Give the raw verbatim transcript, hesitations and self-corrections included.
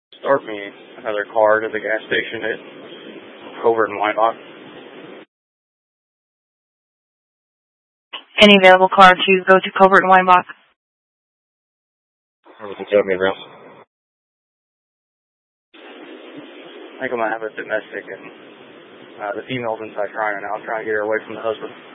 Start me another car to the gas station at Covert and Weinbach. Any available car to go to Covert and Weinbach? Everything tell me around. I think I'm going to have a domestic, and uh, the female's inside crying right now. I'm trying to get her away from the husband.